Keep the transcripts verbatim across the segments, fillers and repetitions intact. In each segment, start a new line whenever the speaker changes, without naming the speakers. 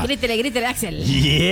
grítele, grítele, Axel.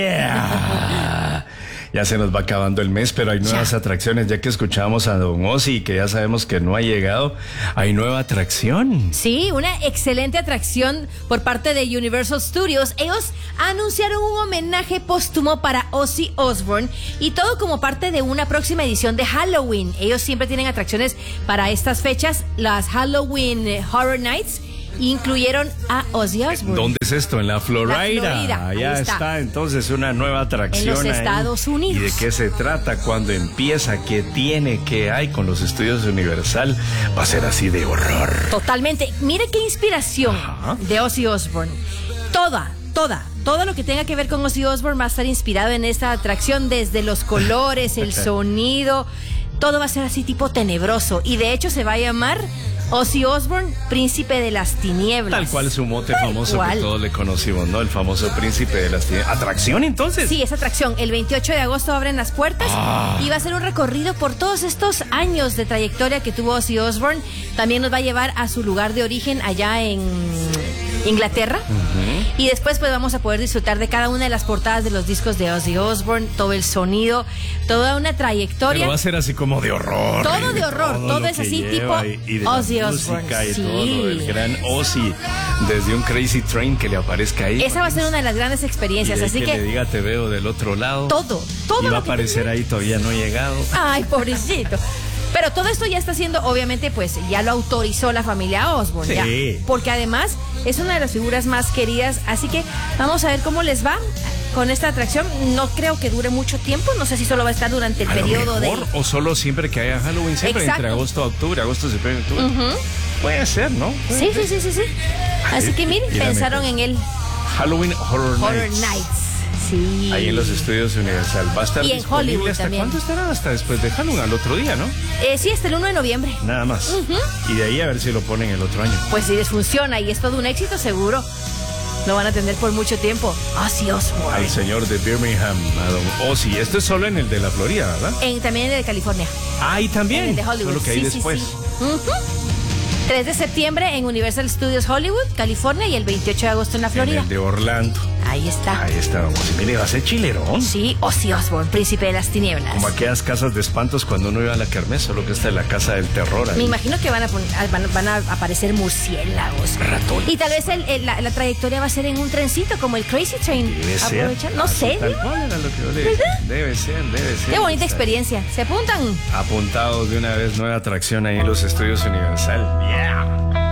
Yeah. Ya se nos va acabando el mes, pero hay nuevas ya. atracciones. Ya que escuchamos a Don Ozzy, que ya sabemos que no ha llegado, hay nueva atracción.
Sí, una excelente atracción por parte de Universal Studios. Ellos anunciaron un homenaje póstumo para Ozzy Osbourne y todo como parte de una próxima edición de Halloween. Ellos siempre tienen atracciones para estas fechas, las Halloween Horror Nights. Incluyeron a Ozzy Osbourne.
¿Dónde es esto? En la Florida.
La Florida.
Allá está. está entonces una nueva atracción.
En los
ahí.
Estados Unidos.
¿Y de qué se trata? ¿Cuándo empieza? ¿Qué tiene? ¿Qué hay con los estudios Universal? Va a ser así de horror.
Totalmente. Mire qué inspiración
Ajá.
de Ozzy Osbourne. Toda, toda. Todo lo que tenga que ver con Ozzy Osbourne va a estar inspirado en esta atracción, desde los colores, el sonido. Todo va a ser así tipo tenebroso. Y de hecho se va a llamar Ozzy Osbourne, Príncipe de las Tinieblas.
Tal cual su mote
Tal
famoso
cual.
que todos le conocimos, ¿no? El famoso Príncipe de las Tinieblas. ¿Atracción entonces?
Sí, es atracción. El veintiocho de agosto abren las puertas ah. y va a ser un recorrido por todos estos años de trayectoria que tuvo Ozzy Osbourne. También nos va a llevar a su lugar de origen allá en Inglaterra. Uh-huh. Y después pues vamos a poder disfrutar de cada una de las portadas de los discos de Ozzy Osbourne, todo el sonido, toda una trayectoria.
Pero va a ser así como de horror.
Todo de horror, todo, todo es así tipo
y, y de
Ozzy
Osbourne. Y
sí.
todo, el gran Ozzy, desde un Crazy Train que le aparezca ahí.
Esa va a ser una de las grandes experiencias,
y
así
que,
que
le diga te veo del otro lado.
Todo, todo.
Y va a aparecer ahí, todavía no ha llegado.
Ay, pobrecito. Pero todo esto ya está siendo, obviamente, pues ya lo autorizó la familia Osbourne.
Sí.
Ya, porque además es una de las figuras más queridas. Así que vamos a ver cómo les va con esta atracción. No creo que dure mucho tiempo. No sé si solo va a estar durante el
a
periodo
lo mejor,
de.
O solo siempre que haya Halloween, siempre
Exacto.
entre agosto a octubre, agosto, septiembre, octubre. Uh-huh. Puede ser, ¿no? Puede
sí,
ser.
sí, sí, sí, sí. Así que miren, pensaron en el
Halloween Horror,
Horror
Nights.
Nights. Sí.
Ahí en los estudios Universal. Va a estar
y en
disponible.
Hollywood
¿Hasta
también.
cuándo estará? Hasta después de Halloween, al otro día, ¿no?
Eh, sí, hasta el uno de noviembre.
Nada más. Uh-huh. Y de ahí a ver si lo ponen el otro año.
Pues si les funciona y es todo un éxito, seguro lo van a tener por mucho tiempo. Ozzy Osbourne.
Al señor de Birmingham, a don Ozzy. Esto es solo en el de la Florida, ¿verdad?
En, también en el de California.
Ah, y también.
En el de Hollywood.
Solo que ahí
sí,
después.
Sí, sí. Uh-huh. tres de septiembre en Universal Studios Hollywood, California, y el veintiocho de agosto en la Florida.
En el de Orlando.
Ahí está.
Ahí está, don Ozzy. Mire, va a ser chilerón.
Sí, Ozzy Osbourne, Príncipe de las Tinieblas.
Como aquellas casas de espantos cuando uno iba a la kermés, solo que esta es la casa del terror. Ahí.
Me imagino que van a, poner, van, van a aparecer murciélagos.
Ratones.
Y tal vez el, el, la, la trayectoria va a ser en un trencito como el Crazy Train.
Debe ser.
Aprovechar. No sé.
Tal cual era lo que yo le Debe ser, debe ser.
Qué bonita experiencia. ¿Se apuntan?
Apuntados de una vez, nueva atracción ahí en los estudios Universal. Yeah.